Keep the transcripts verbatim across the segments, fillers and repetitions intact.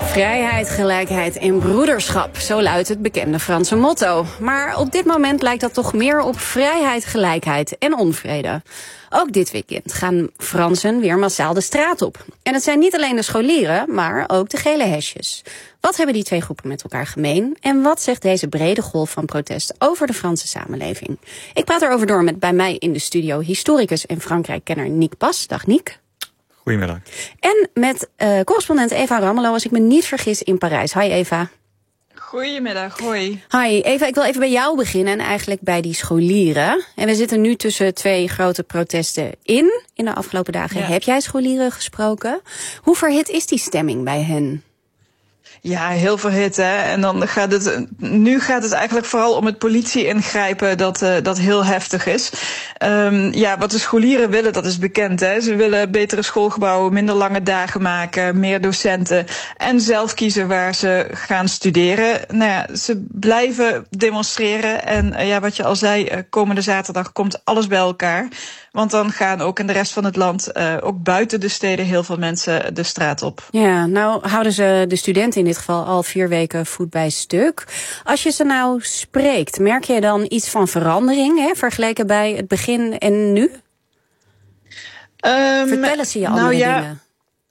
Vrijheid, gelijkheid en broederschap, zo luidt het bekende Franse motto. Maar op dit moment lijkt dat toch meer op vrijheid, gelijkheid en onvrede. Ook dit weekend gaan Fransen weer massaal de straat op. En het zijn niet alleen de scholieren, maar ook de gele hesjes. Wat hebben die twee groepen met elkaar gemeen? En wat zegt deze brede golf van protest over de Franse samenleving? Ik praat erover door met bij mij in de studio historicus en Frankrijk-kenner Nick Pas. Dag Nick. Goedemiddag. En met uh, correspondent Eva Rammelo, als ik me niet vergis, in Parijs. Hi Eva. Goedemiddag, hoi. Hi Eva, ik wil even bij jou beginnen en eigenlijk bij die scholieren. En we zitten nu tussen twee grote protesten in. In de afgelopen dagen ja. heb jij scholieren gesproken. Hoe verhit is die stemming bij hen? Ja, heel verhit, hè. En dan gaat het, nu gaat het eigenlijk vooral om het politie-ingrijpen dat, uh, dat heel heftig is. Um, ja, wat de scholieren willen, dat is bekend, hè. Ze willen betere schoolgebouwen, minder lange dagen maken, meer docenten en zelf kiezen waar ze gaan studeren. Nou ja, ze blijven demonstreren en uh, ja, wat je al zei, uh, komende zaterdag komt alles bij elkaar. Want dan gaan ook in de rest van het land, uh, ook buiten de steden, heel veel mensen de straat op. Ja, nou houden ze de studenten in dit geval al vier weken voet bij stuk. Als je ze nou spreekt, merk je dan iets van verandering, hè, vergeleken bij het begin en nu? Um, Vertellen ze je andere nou ja, dingen?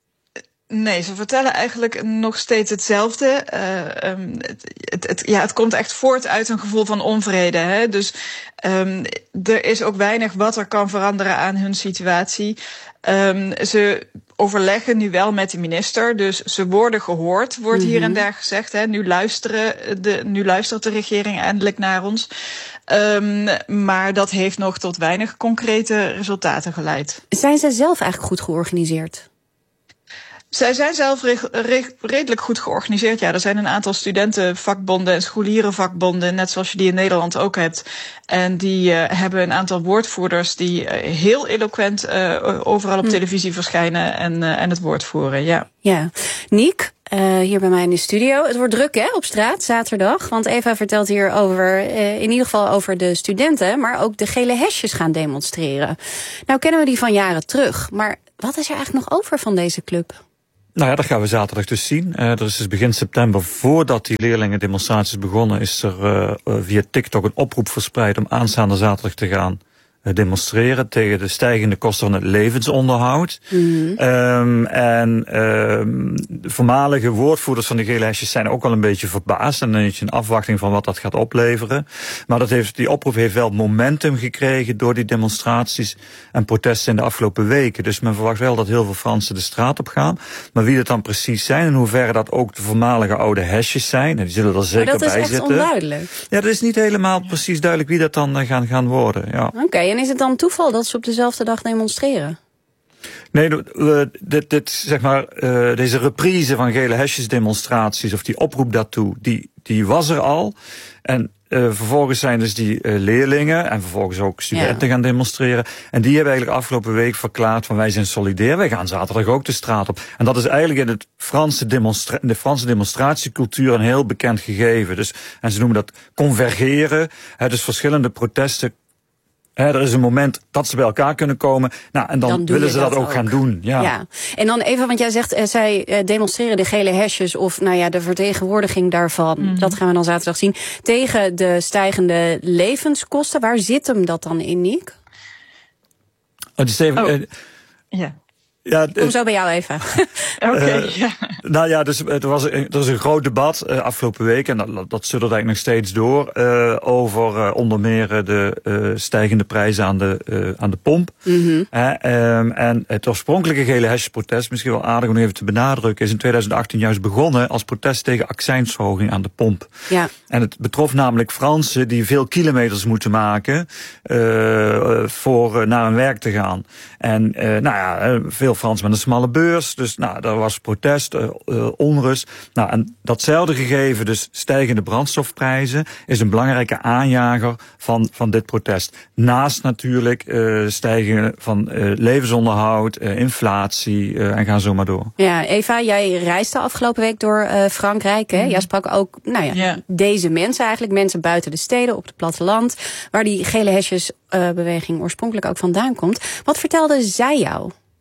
Nee, ze vertellen eigenlijk nog steeds hetzelfde. Uh, um, het, het, het, ja, het komt echt voort uit een gevoel van onvrede. Hè? Dus um, er is ook weinig wat er kan veranderen aan hun situatie. Um, ze overleggen nu wel met de minister, dus ze worden gehoord, wordt hier en daar gezegd. Hè? Nu, luisteren de, nu luistert de regering eindelijk naar ons. Um, maar dat heeft nog tot weinig concrete resultaten geleid. Zijn ze zelf eigenlijk goed georganiseerd? Zij zijn zelf re- re- redelijk goed georganiseerd. Ja, er zijn een aantal studentenvakbonden en scholierenvakbonden, net zoals je die in Nederland ook hebt. En die uh, hebben een aantal woordvoerders die uh, heel eloquent uh, overal op hm. televisie verschijnen en, uh, en het woord voeren. Ja. Ja, Nick. Uh, hier bij mij in de studio. Het wordt druk, hè, op straat, zaterdag. Want Eva vertelt hier over, uh, in ieder geval over de studenten, maar ook de gele hesjes gaan demonstreren. Nou kennen we die van jaren terug, maar wat is er eigenlijk nog over van deze club? Nou ja, dat gaan we zaterdag dus zien. Uh, er is dus begin september, voordat die leerlingendemonstraties begonnen, is er uh, via TikTok een oproep verspreid om aanstaande zaterdag te gaan demonstreren tegen de stijgende kosten van het levensonderhoud. Mm-hmm. Um, en um, de voormalige woordvoerders van de gele hesjes zijn ook al een beetje verbaasd en een beetje in afwachting van wat dat gaat opleveren. Maar dat heeft, die oproep heeft wel momentum gekregen door die demonstraties en protesten in de afgelopen weken. Dus men verwacht wel dat heel veel Fransen de straat op gaan. Maar wie dat dan precies zijn en hoeverre dat ook de voormalige oude hesjes zijn, en die zullen er zeker bij zitten. Maar dat is echt onduidelijk. Ja, dat is niet helemaal precies duidelijk wie dat dan gaan, gaan worden. Ja. Oké, okay, en is het dan toeval dat ze op dezelfde dag demonstreren? Nee, dit, dit, zeg maar, uh, deze reprise van gele hesjes demonstraties, of die oproep daartoe, die, die was er al. En uh, vervolgens zijn dus die uh, leerlingen en vervolgens ook studenten ja. gaan demonstreren. En die hebben eigenlijk afgelopen week verklaard van wij zijn solidair, wij gaan zaterdag ook de straat op. En dat is eigenlijk in het Franse demonstra- de Franse demonstratiecultuur een heel bekend gegeven. Dus, en ze noemen dat convergeren, hè, dus verschillende protesten. He, er is een moment dat ze bij elkaar kunnen komen. Nou, en dan, dan willen ze dat, dat ook, ook gaan doen. Ja. ja. En dan even, want jij zegt, uh, zij uh, demonstreren de gele hesjes, of nou ja, de vertegenwoordiging daarvan. Mm. Dat gaan we dan zaterdag zien. Tegen de stijgende levenskosten. Waar zit hem dat dan in, Nick? Oh, die Steven, oh. uh, ja. Ja, Kom zo bij jou even. Oké, okay, uh, ja. Nou ja, dus er was, er was een groot debat uh, afgelopen week, en dat, dat suddert eigenlijk nog steeds door, uh, over uh, onder meer de uh, stijgende prijzen aan de, uh, aan de pomp. Mm-hmm. Uh, um, en het oorspronkelijke gele hesjesprotest, misschien wel aardig om even te benadrukken, is in twintig achttien juist begonnen als protest tegen accijnsverhoging aan de pomp. Ja. En het betrof namelijk Fransen die veel kilometers moeten maken uh, voor uh, naar hun werk te gaan. En uh, nou ja, veel Frans met een smalle beurs. Dus nou, daar was protest, uh, uh, onrust. Nou, en datzelfde gegeven, dus stijgende brandstofprijzen, is een belangrijke aanjager van, van dit protest. Naast natuurlijk uh, stijgen van uh, levensonderhoud, uh, inflatie uh, en ga zo maar door. Ja, Eva, jij reisde afgelopen week door uh, Frankrijk. Hè? Mm. Jij sprak ook, nou ja, yeah. deze mensen eigenlijk, mensen buiten de steden, op het platteland, waar die gele hesjesbeweging uh, oorspronkelijk ook vandaan komt. Wat vertelden zij jou?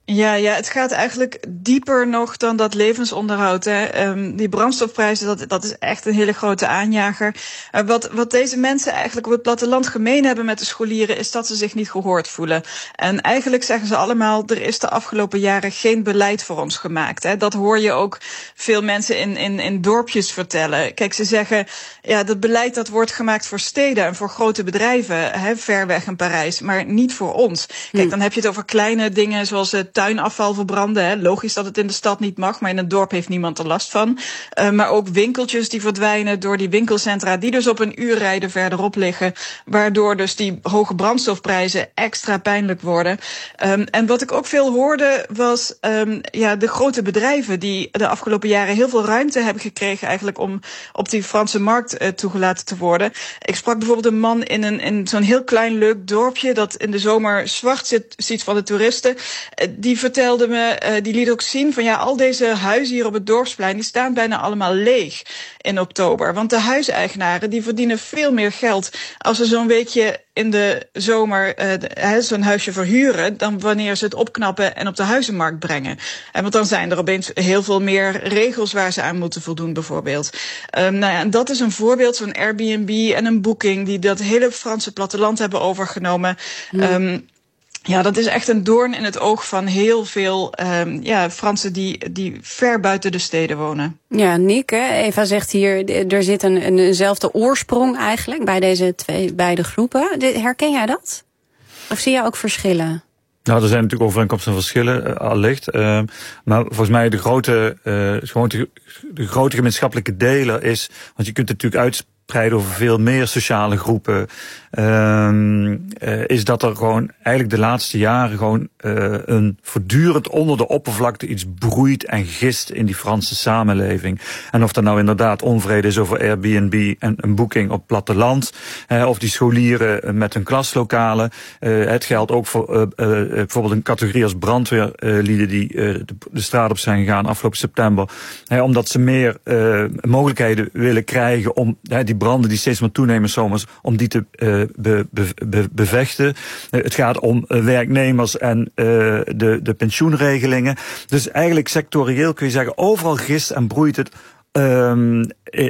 Ja, ja, het gaat eigenlijk dieper nog dan dat levensonderhoud. Hè. Um, die brandstofprijzen, dat, dat is echt een hele grote aanjager. Uh, wat, wat deze mensen eigenlijk op het platteland gemeen hebben met de scholieren, is dat ze zich niet gehoord voelen. En eigenlijk zeggen ze allemaal, er is de afgelopen jaren geen beleid voor ons gemaakt. Hè. Dat hoor je ook veel mensen in, in, in dorpjes vertellen. Kijk, ze zeggen, ja, dat beleid dat wordt gemaakt voor steden en voor grote bedrijven, hè, ver weg in Parijs, maar niet voor ons. Kijk, dan heb je het over kleine dingen zoals het tuinafval verbranden. Hè. Logisch dat het in de stad niet mag, maar in het dorp heeft niemand er last van. Uh, maar ook winkeltjes die verdwijnen door die winkelcentra die dus op een uur rijden verderop liggen, waardoor dus die hoge brandstofprijzen extra pijnlijk worden. Um, en wat ik ook veel hoorde was um, ja, de grote bedrijven die de afgelopen jaren heel veel ruimte hebben gekregen eigenlijk om op die Franse markt uh, toegelaten te worden. Ik sprak bijvoorbeeld een man in, een, in zo'n heel klein leuk dorpje dat in de zomer zwart zit, ziet van de toeristen. Uh, die vertelde me, uh, die liet ook zien van ja, al deze huizen hier op het dorpsplein, die staan bijna allemaal leeg in oktober. Want de huiseigenaren, die verdienen veel meer geld als ze zo'n weekje in de zomer uh, zo'n huisje verhuren, dan wanneer ze het opknappen en op de huizenmarkt brengen. En want dan zijn er opeens heel veel meer regels waar ze aan moeten voldoen, bijvoorbeeld. Um, nou ja, en dat is een voorbeeld, zo'n Airbnb en een Booking die dat hele Franse platteland hebben overgenomen. Mm. Um, Ja, dat is echt een doorn in het oog van heel veel um, ja, Fransen die, die ver buiten de steden wonen. Ja, Niek, Eva zegt hier, er zit een, een, eenzelfde oorsprong eigenlijk bij deze twee beide groepen. Herken jij dat? Of zie je ook verschillen? Nou, er zijn natuurlijk overeenkomsten en verschillen, uh, allicht. Uh, maar volgens mij de grote, uh, gewoon de, de grote gemeenschappelijke deler is, want je kunt het natuurlijk uitspreiden over veel meer sociale groepen, um, uh, is dat er gewoon eigenlijk de laatste jaren gewoon uh, een voortdurend onder de oppervlakte iets broeit en gist in die Franse samenleving. En of dat nou inderdaad onvrede is over Airbnb en een Booking op platteland, uh, of die scholieren met hun klaslokalen. Uh, het geldt ook voor uh, uh, bijvoorbeeld een categorie als brandweerlieden die uh, de, de straat op zijn gegaan afgelopen september. Uh, omdat ze meer uh, mogelijkheden willen krijgen om uh, die branden die steeds maar toenemen zomers, om die te uh, be, be, be, bevechten. Uh, het gaat om uh, werknemers en uh, de, de pensioenregelingen. Dus eigenlijk sectorieel kun je zeggen, overal gist en broeit het Um,